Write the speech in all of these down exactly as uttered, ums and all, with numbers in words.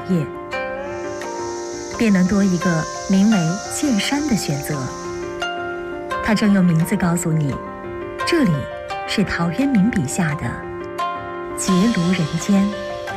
业，便能多一个名为见山的选择。它正用名字告诉你，这里是陶渊明笔下的结庐人间。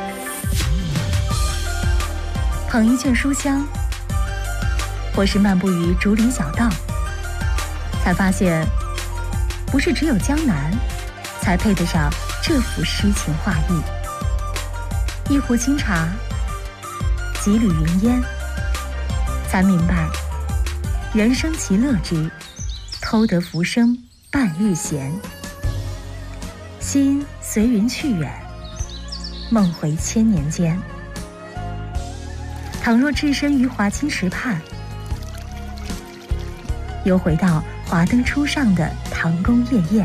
捧一卷书香，或是漫步于竹林小道，才发现，不是只有江南，才配得上这幅诗情画意。一壶清茶，几缕云烟，才明白，人生其乐之，偷得浮生半日闲。心随云去远，梦回千年间。倘若置身于华清池畔，又回到华灯初上的唐宫夜宴。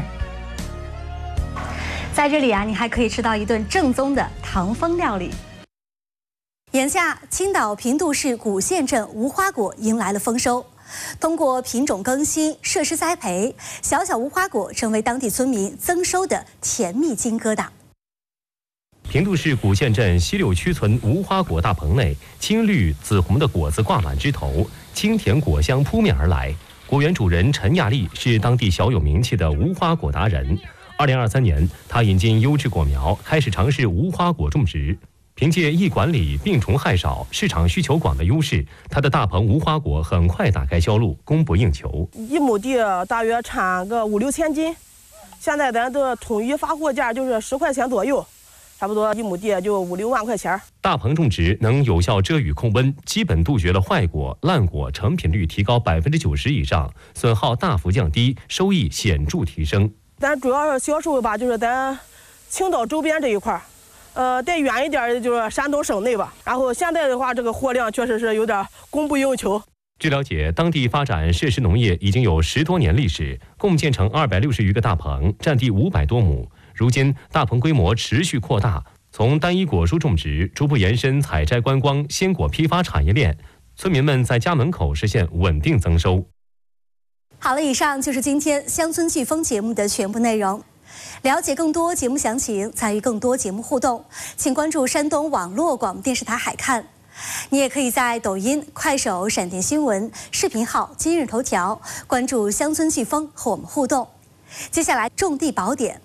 在这里啊，你还可以吃到一顿正宗的唐风料理。眼下，青岛平度市古县镇无花果迎来了丰收。通过品种更新、设施栽培，小小无花果成为当地村民增收的甜蜜金疙瘩。 平度市古县镇西六区村无花果大棚内，青绿紫红的果子挂满枝头，清甜果香扑面而来。果园主人陈亚丽是当地小有名气的无花果达人。二零二三年，他引进优质果苗，开始尝试无花果种植。凭借易管理、病虫害少、市场需求广的优势，他的大棚无花果很快打开销路，供不应求。 一亩地大约产个五六千斤，现在咱的统一发货价就是十块钱左右。差不多一亩地就五六万块钱。 大棚种植能有效遮雨控温，基本杜绝了坏果、烂果，成品率提高百分之九十以上，损耗大幅降低，收益显著提升。 咱主要是销售吧，就是咱青岛周边这一块，呃，再远一点就是山东省内吧。然后现在的话，这个货量确实是有点供不应求。 据了解，当地发展设施农业已经有十多年历史，共建成二百六十余个大棚，占地五百多亩。如今，大棚规模持续扩大，从单一果蔬种植逐步延伸采摘观光、鲜果批发产业链，村民们在家门口实现稳定增收。 好了，以上就是今天《乡村季风》节目的全部内容。了解更多节目详情，参与更多节目互动，请关注山东网络广播电视台海看。你也可以在抖音、快手、闪电新闻、视频号、今日头条关注《乡村季风》和我们互动。接下来，种地宝典。